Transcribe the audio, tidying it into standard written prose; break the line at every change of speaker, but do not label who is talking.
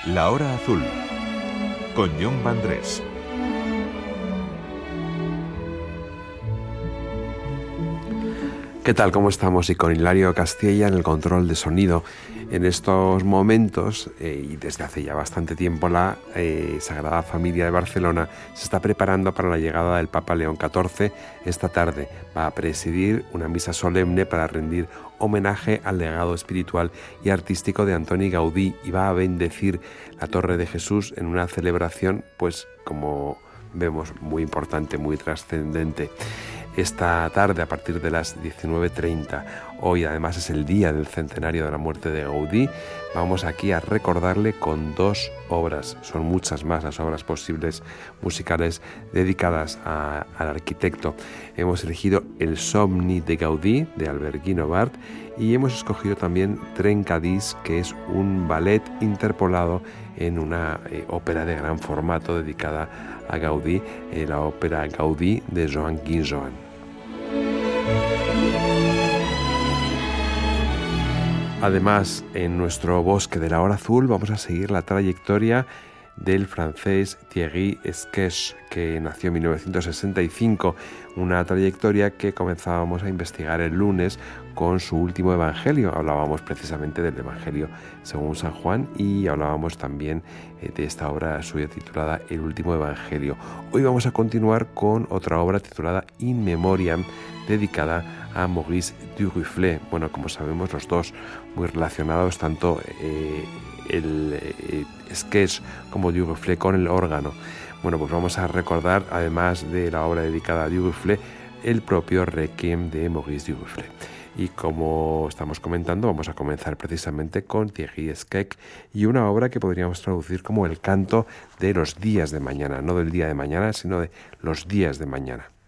La Hora Azul, con Jon Vandrés.
¿Qué tal? ¿Cómo estamos? Y con Hilario Castilla en el control de sonido. En estos momentos, y desde hace ya bastante tiempo, la Sagrada Familia de Barcelona se está preparando para la llegada del Papa León XIV esta tarde. Va a presidir una misa solemne para rendir homenaje al legado espiritual y artístico de Antoni Gaudí y va a bendecir la Torre de Jesús en una celebración, pues como vemos, muy importante, muy trascendente. Esta tarde, a partir de las 19:30, hoy además es el día del centenario de la muerte de Gaudí, vamos aquí a recordarle con dos obras. Son muchas más las obras posibles musicales dedicadas al arquitecto. Hemos elegido El Somni de Gaudí, de Albert Guinovart, y hemos escogido también Trencadís, que es un ballet interpolado en una ópera de gran formato dedicada a Gaudí, la ópera Gaudí de Joan Guinjoan. Además, en nuestro bosque de la hora azul vamos a seguir la trayectoria del francés Thierry Esqueix, que nació en 1965, una trayectoria que comenzábamos a investigar el lunes con su último evangelio. Hablábamos precisamente del Evangelio según San Juan y hablábamos también de esta obra suya titulada El último evangelio. Hoy vamos a continuar con otra obra titulada In Memoriam, dedicada a Maurice Duruflé. Bueno, como sabemos, los dos muy relacionados, tanto el Esqueix como Duruflé con el órgano. Bueno, pues vamos a recordar, además de la obra dedicada a Duruflé, el propio Requiem de Maurice Duruflé. Y como estamos comentando, vamos a comenzar precisamente con Thierry Esqueix y una obra que podríamos traducir como el canto de los días de mañana, no del día de mañana, sino de los días de mañana.